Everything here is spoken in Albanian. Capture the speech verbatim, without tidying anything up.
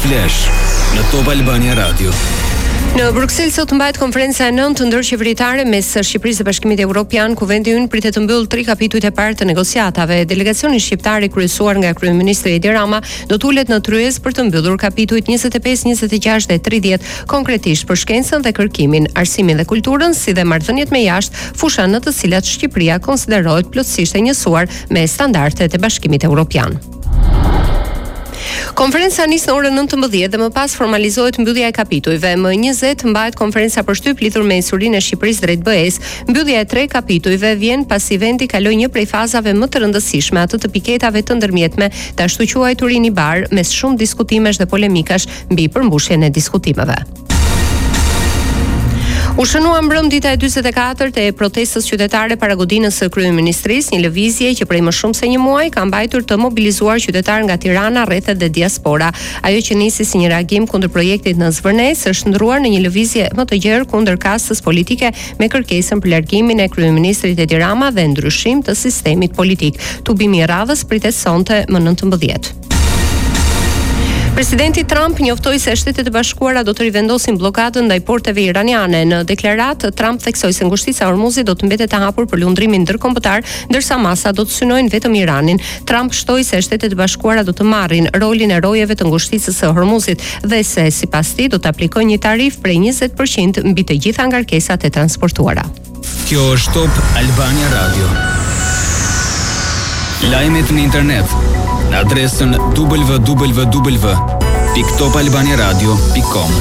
Flash në Top Albania Radio. Në Bruksel sot mbahet konferenca e nëntë ndërqeveritare mes Shqipërisë dhe Bashkimit Evropian, ku vendi ynë pritet të mbyllë tri kapitujt e parë të negociatave. Delegacioni shqiptar i kryesuar nga kryeministri Edi Rama do të ulet në tryezë për të mbyllur kapitujt njëzet e pesë, njëzet e gjashtë dhe tridhjetë, konkretisht për shkencën dhe kërkimin, arsimin dhe kulturën, si dhe marrëdhëniet me jashtë, fusha në të cilat Shqipëria konsiderohet plotësisht e njësuar me standardet e Bashkimit Evropian. Konferenca nis në orën nëntëmbëdhjetë dhe më pas formalizohet mbyllja e kapitujve. Më njëzet mbahet konferenca për shtyp lidhur me insurinë e Shqipërisë drejt B E-s. Mbyllja e tre kapitujve vjen pasi vendi kaloi një prej fazave më të rëndësishme, atë të piketave të ndërmjetme, të ashtu quajtur i bar, mes shumë diskutimesh dhe polemikash mbi përmbushjen e diskutimeve. U shënua mbrëm dita e dyzet e katërt e protestës qytetare para godinës së kryeministrisë, një lëvizje që prej më shumë se një muaj ka mbajtur të mobilizuar qytetar nga Tirana, rrethet dhe diaspora. Ajo që nisi si një reagim kundër projektit në Zvërnesë është ndruar në një lëvizje më të gjerë kundër kastës politike me kërkesën për largimin e kryeministrit Edi Rama dhe ndryshim të sistemit politik. Tubimi i radhës pritet sonte më nëntëmbëdhjetë. Presidenti Trump njoftoi se Shtetet e Bashkuara do të rivendosin bllokadën ndaj porteve iraniane. Në deklaratë, Trump theksoi se ngushtica e Hormuzit do të mbetet e hapur për lundrimin ndërkombëtar, ndërsa masa do të synojnë vetëm Iranin. Trump shtoi se Shtetet e Bashkuara do të marrin rolin e rojeve të ngushticës së Hormuzit dhe se sipas tij do të aplikojnë një tarif prej njëzet përqind mbi të gjitha ngarkesat e transportuara. Kjo është Top Albania Radio. Lajmet në internet në adresën w w w pikë top albania radio pikë com.